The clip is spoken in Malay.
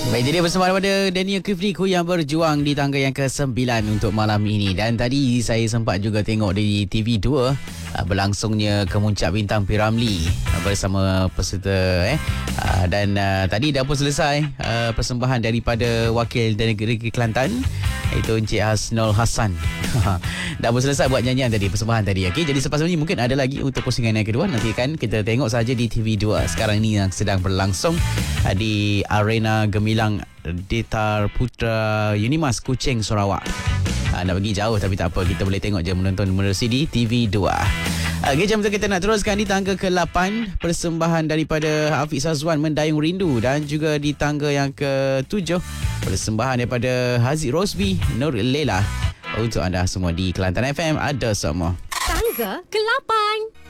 Baik, jadi bersama pada Daniel Kifliku yang berjuang di tangga yang ke-9 untuk malam ini. Dan tadi saya sempat juga tengok di TV2 berlangsungnya Kemuncak Bintang P. Ramlee bersama peserta dan tadi dah pun selesai persembahan daripada wakil dari negeri Kelantan, iaitu Encik Hasnul Hassan. Dah pun selesai buat nyanyian tadi, persembahan tadi. Okey, jadi selepas ini mungkin ada lagi untuk pusingan yang kedua. Nanti kan kita tengok saja di TV2 sekarang ini yang sedang berlangsung di Arena Gemilang Detar Putra Unimas Kuching, Sarawak. Nak pergi jauh tapi tak apa, kita boleh tengok je, menonton menerusi di TV2. Okey, jam tu kita nak teruskan di tangga ke-8, persembahan daripada Hafiz Azwan Mendayung Rindu, dan juga di tangga yang ke-7 persembahan daripada Haziq Rosby Nur Lela untuk anda semua di Kelantan FM. Ada semua. Tangga ke-8.